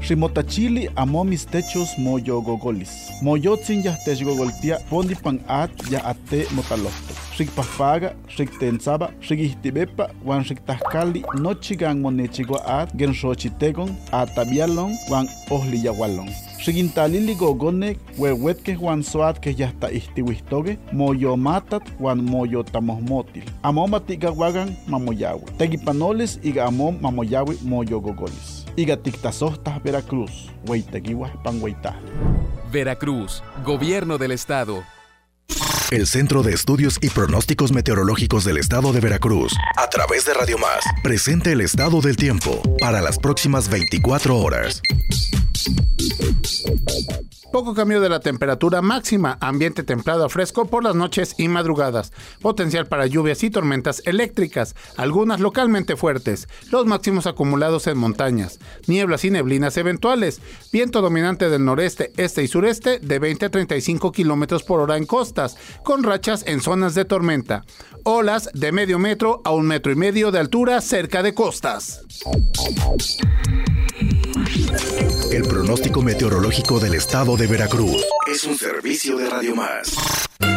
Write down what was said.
Rimotachili amo mis techos moyo gogolis. Moyotzin ya techgogoltia pondi pan at ya ate motalofto. Rikpafaga, riktensaba, rikihtibepa, wan riktahkali nochigan monechigua at gen xochitegon atabialon wan ohliyawalon. Rigintalili gogonek huehuetke wan soat que ya está istiwistoge moyo matat wan moyo tamohmotil. Amom atigawagan mamoyawe. Tegipanoles iga amom mamoyawe moyo gogolis. Iga tiktasohtas Veracruz, hueitegiwa panhueita. Veracruz, Gobierno del Estado. El Centro de Estudios y Pronósticos Meteorológicos del Estado de Veracruz, a través de Radio Más, presenta el estado del tiempo para las próximas 24 horas. Poco cambio de la temperatura máxima, ambiente templado a fresco por las noches y madrugadas. Potencial para lluvias y tormentas eléctricas, algunas localmente fuertes. Los máximos acumulados en montañas. Nieblas y neblinas eventuales. Viento dominante del noreste, este y sureste de 20 a 35 kilómetros por hora en costas, con rachas en zonas de tormenta. Olas de medio metro a 1,5 metros de altura cerca de costas. El pronóstico meteorológico del Estado de Veracruz es un servicio de Radio Más.